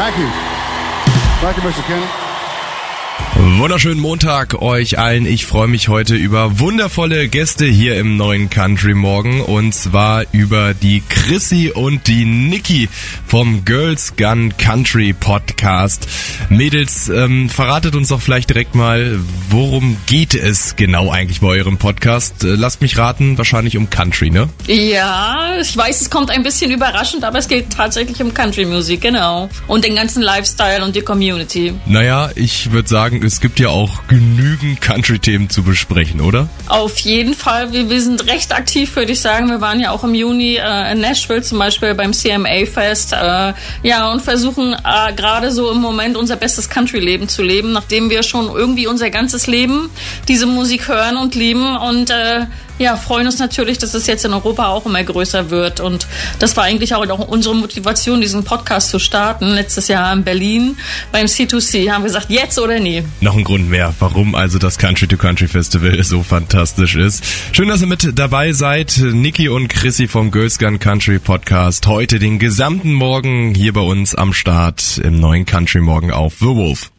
Thank you. Thank you, Mr. Kenny. Wunderschönen Montag euch allen. Ich freue mich heute über wundervolle Gäste hier im neuen Country Morgen, und zwar über die Chrissy und die Niki vom Girls Gun Country Podcast. Mädels, verratet uns doch vielleicht direkt mal, worum geht es genau eigentlich bei eurem Podcast? Lasst mich raten, wahrscheinlich um Country, ne? Ja, ich weiß, es kommt ein bisschen überraschend, aber es geht tatsächlich um Country-Musik, genau. Und den ganzen Lifestyle und die Community. Naja, ich würde sagen, es gibt ja auch genügend Country-Themen zu besprechen, oder? Auf jeden Fall. Wir sind recht aktiv, würde ich sagen. Wir waren ja auch im Juni in Nashville zum Beispiel beim CMA-Fest. Und versuchen gerade so im Moment unser bestes Country-Leben zu leben, nachdem wir schon irgendwie unser ganzes Leben diese Musik hören und lieben. Und freuen uns natürlich, dass es jetzt in Europa auch immer größer wird. Und das war eigentlich auch unsere Motivation, diesen Podcast zu starten. Letztes Jahr in Berlin beim C2C haben wir gesagt, jetzt oder nie. Noch ein Grund mehr, warum also das Country to Country Festival so fantastisch ist. Schön, dass ihr mit dabei seid. Niki und Chrissy vom Girls Gun Country Podcast. Heute den gesamten Morgen hier bei uns am Start im neuen Country Morgen auf The Wolf.